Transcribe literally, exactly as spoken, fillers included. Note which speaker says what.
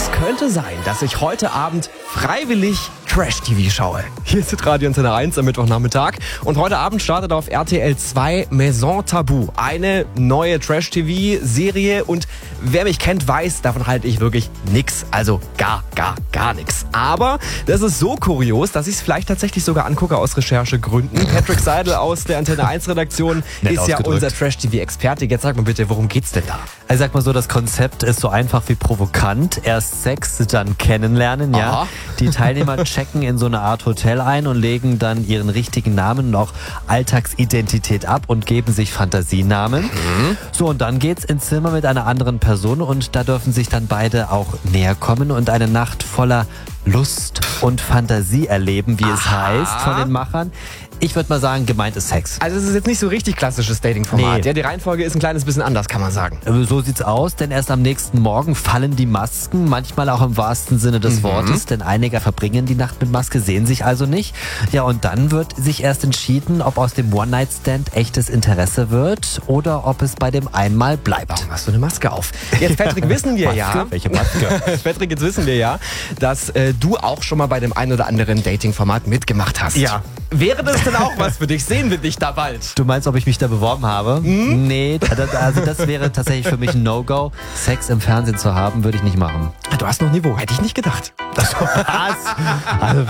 Speaker 1: Es könnte sein, dass ich heute Abend freiwillig Trash-T V schaue. Hier ist Radio Antenne eins am Mittwochnachmittag und heute Abend startet auf R T L zwei Maison Tabou, eine neue Trash-T V-Serie und wer mich kennt, weiß, davon halte ich wirklich nix, also gar, gar, gar nix. Aber das ist so kurios, dass ich es vielleicht tatsächlich sogar angucke aus Recherchegründen. Patrick Seidel aus der Antenne eins Redaktion ist ja unser Trash-T V-Experte. Jetzt sag mal bitte, worum geht's denn da?
Speaker 2: Also sag mal so, das Konzept ist so einfach wie provokant. Erst Sex, dann kennenlernen, ja.
Speaker 1: Aha.
Speaker 2: Die Teilnehmer checken in so eine Art Hotel ein und legen dann ihren richtigen Namen und auch Alltagsidentität ab und geben sich Fantasienamen. Mhm. So, und dann geht's ins Zimmer mit einer anderen Person und da dürfen sich dann beide auch näher kommen und eine Nacht voller Lust und Fantasie erleben, wie es
Speaker 1: Aha.
Speaker 2: heißt von den Machern. Ich würde mal sagen, gemeint ist Sex.
Speaker 1: Also es ist jetzt nicht so richtig klassisches Dating-Format.
Speaker 2: Nee.
Speaker 1: Ja, die Reihenfolge ist ein kleines bisschen anders, kann man sagen.
Speaker 2: So sieht's aus, denn erst am nächsten Morgen fallen die Masken, manchmal auch im wahrsten Sinne des
Speaker 1: Mhm.
Speaker 2: Wortes, denn einige verbringen die Nacht mit Maske, sehen sich also nicht. Ja, und dann wird sich erst entschieden, ob aus dem One-Night-Stand echtes Interesse wird oder ob es bei dem Einmal bleibt.
Speaker 1: Warum hast du eine Maske auf? Jetzt, Patrick, wissen wir
Speaker 2: Maske?
Speaker 1: ja,
Speaker 2: Welche Maske?
Speaker 1: Patrick, jetzt wissen wir ja, dass äh, du auch schon mal bei dem einen oder anderen Dating-Format mitgemacht hast.
Speaker 2: Ja.
Speaker 1: Wäre das denn auch was für dich? Sehen wir dich da bald?
Speaker 2: Du meinst, ob ich mich da beworben habe?
Speaker 1: Mhm.
Speaker 2: Nee, das- also das wäre tatsächlich für mich ein No-Go. Sex im Fernsehen zu haben, würde ich nicht machen.
Speaker 1: Du hast noch Niveau, hätte ich nicht gedacht.
Speaker 2: Was? Also